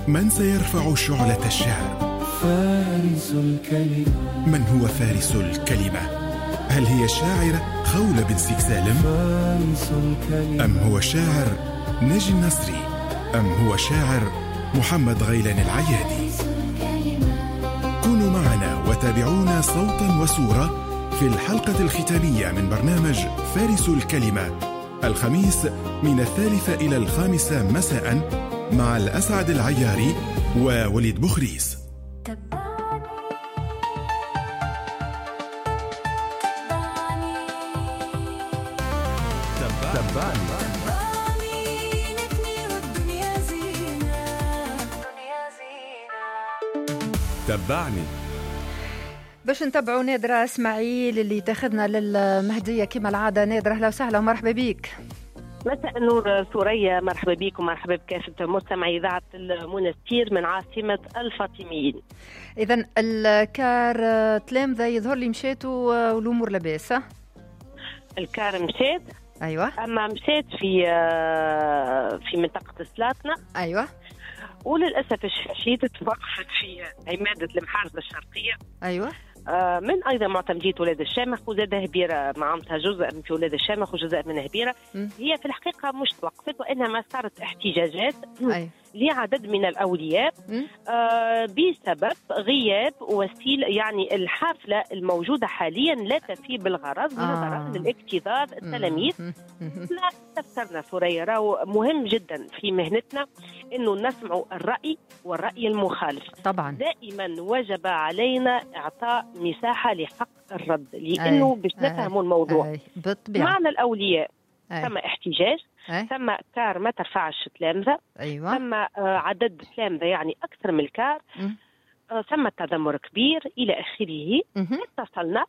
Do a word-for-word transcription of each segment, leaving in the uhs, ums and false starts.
من سيرفع شعلة الشعر؟ فارس الكلمة. من هو فارس الكلمة؟ هل هي الشاعرة خولة بن سيك سالم؟ فارس الكلمة. أم هو الشاعر ناجي النصري؟ أم هو الشاعر محمد غيلان العيادي؟ كونوا معنا وتابعونا صوتا وصورة في الحلقة الختامية من برنامج فارس الكلمة الخميس من الثالثة إلى الخامسة مساء مع الأسعد العياري ووليد بخريس. تبعني تبعني باش نتبعوا نادرة اسماعيل اللي تاخذنا للمهدية كما العادة. نادرة أهلا وسهلا ومرحبا بك. مساء النور ثريا، مرحبا بكم ومرحبا بكافة مستمعي إذاعة المنستير من عاصمة الفاطميين. إذن الكار تلامذة يظهر لي مشاتوا والأمور لاباس. الكار مشات، أيوة، أما مشات في في منطقة سلاطنة، أيوة، وللأسف الشديد توقفت في عمادة المحافظة الشرقية، أيوة، من أيضا معتمدية ولاد الشامخ وزاد هبيرة معناتها جزء من في ولاد الشامخ وجزء من هبيرة. هي في الحقيقة مش توقفت وإنما صارت احتجاجات أيوة. لعدد من الأولياء آه بسبب غياب وسيلة، يعني الحافلة الموجودة حاليا لا تفي بالغرض نظرا آه. للاكتظاظ التلاميذ. لا تفسرنا ثريا، راهو مهم جدا في مهنتنا إنه نسمع الرأي والرأي المخالف. طبعا دائما وجب علينا إعطاء مساحة لحق الرد، لأنه باش نفهموا الموضوع. معنى الأولياء ثم احتجاج، ثم كار ما ترفعش تلامذة، أيوة. ثم عدد تلامذة يعني أكثر من الكار، ثم تذمر كبير إلى آخره. اتصلنا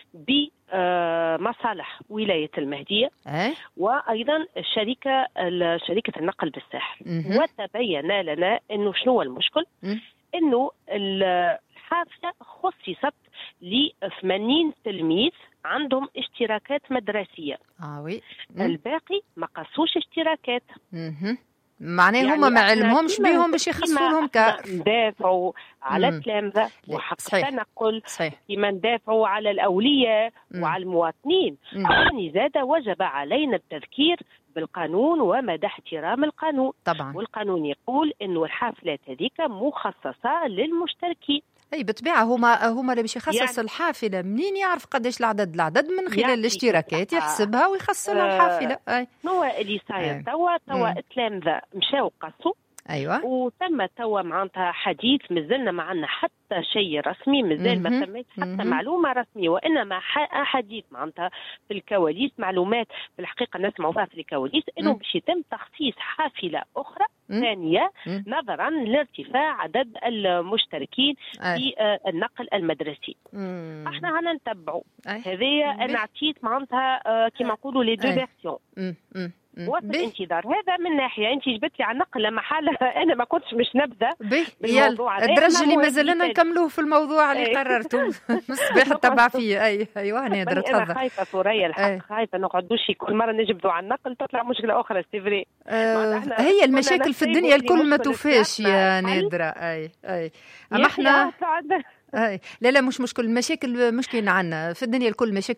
بمصالح ولاية المهدية أي. وأيضا الشركة شركة النقل بالساحل، وتبين لنا أنه شنو المشكل، أنه الحافلة خصصت ل ثمانين تلميذ عندهم اشتراكات مدرسية. آه وي. الباقي ما قصوش اشتراكات. معناه يعني هما ما علمهمش بيهم باش يخصوا لهم كار. ندافعوا على التلامذة وحق التنقل، كما ندافعوا على الأولياء مم. وعلى المواطنين. يعني زاد وجب علينا التذكير بالقانون ومدى احترام القانون. طبعا. والقانون يقول إنه الحافلات هذيك مخصصة للمشتركين. اي بالطبيعه هما هما اللي باش يخصص يعني الحافله. منين يعرف قداش العدد؟ العدد من خلال يعني الاشتراكات يحسبها ويخصص لها الحافله. اي هو اللي صاير توا توا التلامذه مشاو قصوا. ايوه. وتم توا معناتها حديث، مازلنا ما عندنا حتى شيء رسمي، مازال ما تمت حتى معلومه رسميه، وانما حديث معناتها في الكواليس، معلومات في الحقيقه نسمعوا فيها في الكواليس، انه باش يتم تخصيص حافله اخرى ثانيه نظرا لارتفاع عدد المشتركين في النقل المدرسي. مم. احنا هنا نتبعوا هذه. انا عطيت معناتها كما نقولوا لي دو فيرسيون وفي الانتظار. هذا من ناحيه. انت جبت لي على النقل لما حاله انا ما كنتش مش نبدا بالموضوع هذا. الدرجه اللي مازلنا نكملوه في الموضوع اللي قررته الصباح تبع فيه. اي ايوه نادر تفضل. انا خايفه ثريا الحق، خايفه نقعدوش كل مره نجبدوا على النقل تطلع مشكله اخرى. سيفري آه هي المشاكل في الدنيا الكل ما توفاش يا نادره. اي اي اما احنا اي لا لا مش مشكل. المشاكل مشكلة عنا في الدنيا الكل مشاكل